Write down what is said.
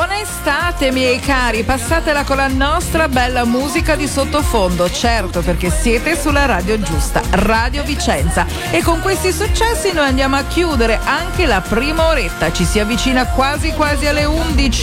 Buona estate miei cari, passatela con la nostra bella musica di sottofondo, certo, perché siete sulla radio giusta, Radio Vicenza, e con questi successi noi andiamo a chiudere anche la prima oretta, ci si avvicina quasi alle 11.